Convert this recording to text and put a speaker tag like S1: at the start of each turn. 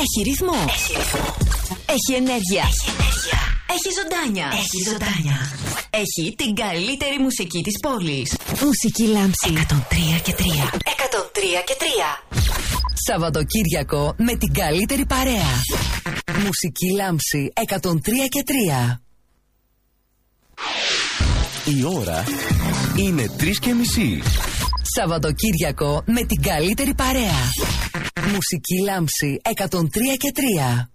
S1: Έχει ρυθμό. Έχει ενέργεια. Έχει ζωντάνια. Έχει την καλύτερη μουσική της πόλης. Μουσική Λάμψη 103 και 3. 103 και 3. Σαββατοκύριακο με την καλύτερη παρέα. Μουσική Λάμψη 103 και 3.
S2: Η ώρα είναι 3:30.
S1: Σαββατοκύριακο με την καλύτερη παρέα. Μουσική Λάμψη 103 και 3.